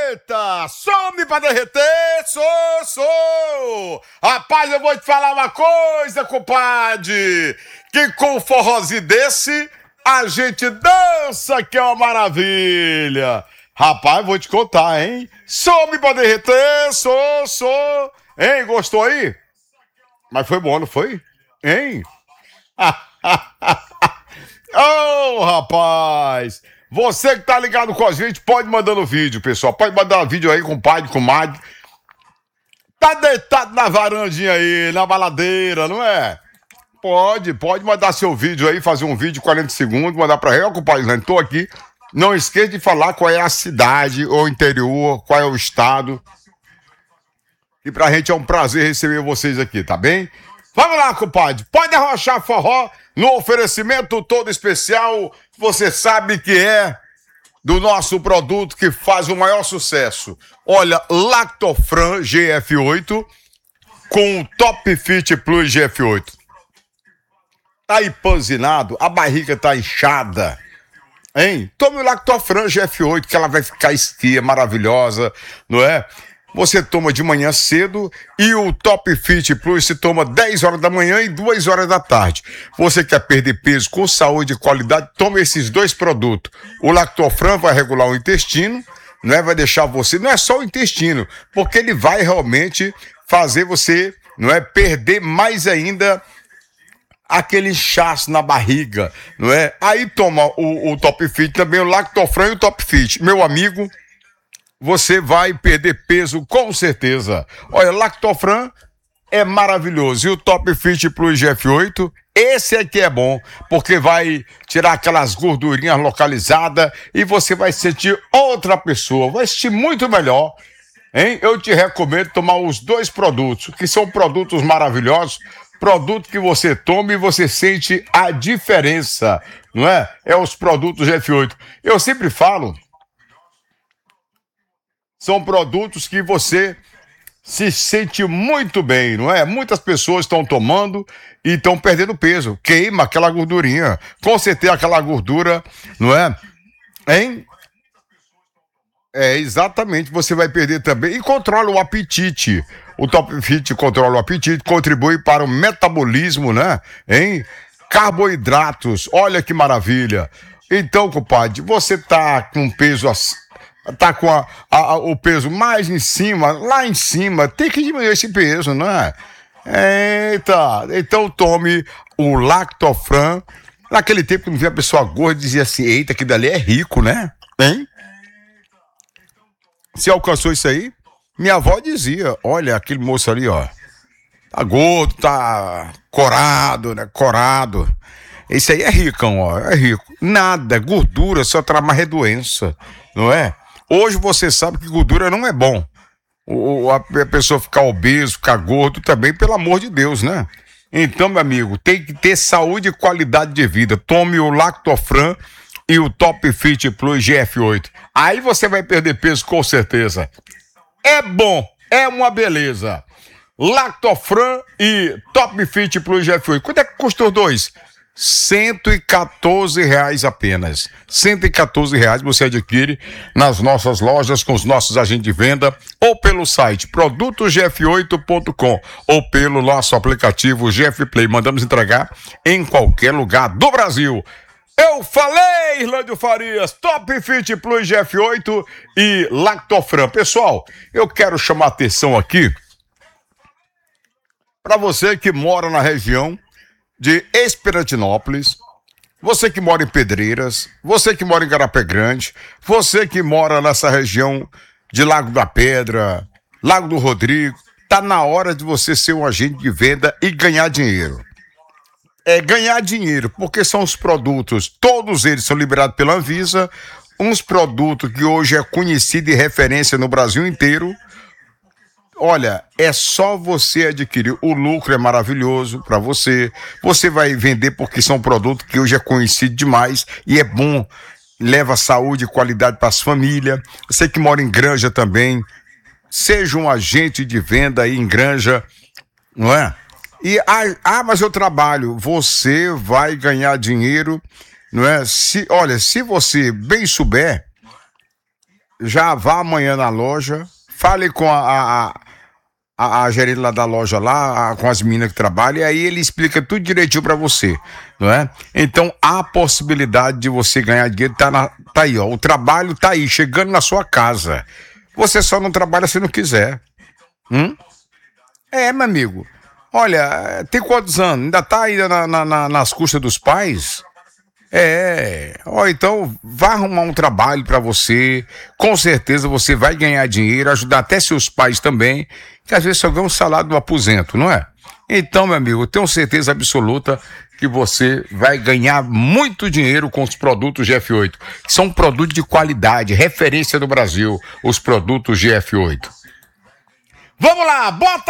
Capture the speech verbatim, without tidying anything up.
Eita, some pra derreter, sou, sou. Rapaz, eu vou te falar uma coisa, compadre, que com um forrozinho desse, a gente dança, que é uma maravilha. Rapaz, vou te contar, hein? Some pra derreter, sou, sou. Hein, gostou aí? Mas foi bom, não foi? Hein? Oh, rapaz! Você que tá ligado com a gente, pode mandando vídeo, pessoal. Pode mandar vídeo aí com o pai, com o Mag. Tá deitado na varandinha aí, na baladeira, não é? Pode, pode mandar seu vídeo aí, fazer um vídeo de quarenta segundos, mandar pra ele, compadre, né? Tô aqui. Não esqueça de falar qual é a cidade ou interior, qual é o estado. E pra gente é um prazer receber vocês aqui, tá bem? Vamos lá, compadre. Pode arrochar forró no oferecimento todo especial. Você sabe que é do nosso produto que faz o maior sucesso. Olha, Lactofran G F oito com Top Fit Plus G F oito. Tá empanzinado, a barriga tá inchada. Hein? Tome o Lactofran G F oito, que ela vai ficar esquia, maravilhosa, não é? Você toma de manhã cedo e o Top Fit Plus se toma dez horas da manhã e duas horas da tarde. Você quer perder peso com saúde e qualidade, tome esses dois produtos. O Lactofran vai regular o intestino, não é? Vai deixar você, não é só o intestino, porque ele vai realmente fazer você, não é, perder mais ainda aquele inchaço na barriga, não é? Aí toma o, o Top Fit também, o Lactofran e o Top Fit. Meu amigo, você vai perder peso com certeza. Olha, Lactofran é maravilhoso. E o Top Fit Plus G F oito, esse aqui é bom, porque vai tirar aquelas gordurinhas localizadas e você vai sentir outra pessoa, vai sentir muito melhor, hein? Eu te recomendo tomar os dois produtos, que são produtos maravilhosos, produto que você toma e você sente a diferença, não é? É os produtos G F oito. Eu sempre falo, são produtos que você se sente muito bem, não é? Muitas pessoas estão tomando e estão perdendo peso. Queima aquela gordurinha. Com certeza aquela gordura, não é? Hein? É, exatamente. Você vai perder também. E controla o apetite. O Top Fit controla o apetite, contribui para o metabolismo, né? Hein? Carboidratos. Olha que maravilha. Então, compadre, você tá com peso assim, tá com a, a, o peso mais em cima, lá em cima, tem que diminuir esse peso, não é? Eita, então tome o Lactofran. Naquele tempo que não via a pessoa gorda, dizia assim, eita, que dali é rico, né? Hein? Você alcançou isso aí? Minha avó dizia, olha, aquele moço ali, ó, tá gordo, tá corado, né? Corado. Esse aí é ricão, ó, é rico. Nada, gordura só traz mais doença, não é? Hoje você sabe que gordura não é bom. O, a pessoa ficar obeso, ficar gordo também, pelo amor de Deus, né? Então, meu amigo, tem que ter saúde e qualidade de vida. Tome o Lactofran e o Top Fit Plus G F oito. Aí você vai perder peso com certeza. É bom, é uma beleza. Lactofran e Top Fit Plus G F oito. Quanto é que custa os dois? cento e quatorze reais apenas. cento e quatorze reais você adquire nas nossas lojas com os nossos agentes de venda ou pelo site produtos g f oito ponto com ou pelo nosso aplicativo G F Play. Mandamos entregar em qualquer lugar do Brasil. Eu falei, Irlândio Farias, Top Fit Plus G F oito e Lactofran. Pessoal, eu quero chamar a atenção aqui para você que mora na região de Esperantinópolis, você que mora em Pedreiras, você que mora em Garapé Grande, você que mora nessa região de Lago da Pedra, Lago do Rodrigo, tá na hora de você ser um agente de venda e ganhar dinheiro. É ganhar dinheiro, porque são os produtos, todos eles são liberados pela Anvisa, uns produtos que hoje é conhecido e referência no Brasil inteiro. Olha, é só você adquirir, o lucro é maravilhoso para você, você vai vender porque são produtos que hoje é conhecido demais e é bom, leva saúde e qualidade para as famílias. Você que mora em Granja também, seja um agente de venda aí em Granja, não é? E, ah, ah, mas eu trabalho, você vai ganhar dinheiro, não é? Se, olha, se você bem souber, já vá amanhã na loja, fale com a, a, a, a gerente lá da loja lá, a, com as meninas que trabalham, e aí ele explica tudo direitinho pra você, não é? Então, a possibilidade de você ganhar dinheiro tá, na, tá aí, ó, o trabalho tá aí, chegando na sua casa. Você só não trabalha se não quiser. Hum? É, meu amigo. Olha, tem quantos anos? Ainda tá ainda na, na, na, nas custas dos pais? É, ó, então vá arrumar um trabalho pra você, com certeza você vai ganhar dinheiro, ajudar até seus pais também, que às vezes só ganha um salário do aposento, não é? Então, meu amigo, eu tenho certeza absoluta que você vai ganhar muito dinheiro com os produtos G F oito, que são produtos de qualidade, referência do Brasil, os produtos G F oito. Vamos lá, bota